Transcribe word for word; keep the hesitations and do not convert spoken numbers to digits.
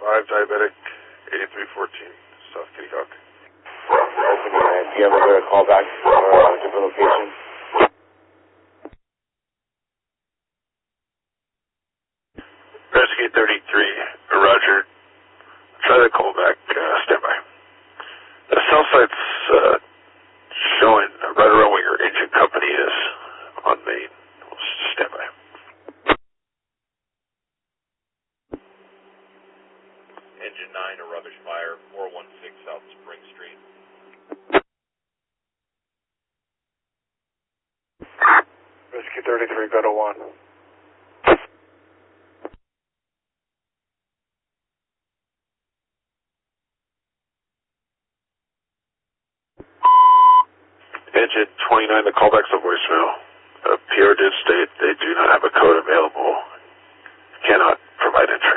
five diabetic, eighty-three fourteen, South Kittyhawk. Do you have a call back for a different location? Rescue thirty-three, Roger. Try the call back, uh, standby. The cell site's uh, showing right around where your engine company is on Main. Standby. Engine nine, a rubbish fire, four one six South Spring Street. Rescue thirty-three, go to one. Engine twenty-nine, the callback's a voicemail. Uh, P R did state they do not have a code available. Cannot provide entry.